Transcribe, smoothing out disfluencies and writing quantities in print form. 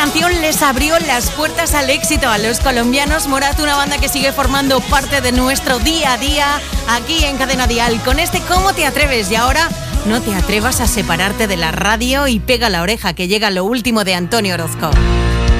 canción les abrió las puertas al éxito a los colombianos. Morat, una banda que sigue formando parte de nuestro día a día aquí en Cadena Dial. Con este ¿Cómo te atreves? Y ahora no te atrevas a separarte de la radio y pega la oreja, que llega lo último de Antonio Orozco.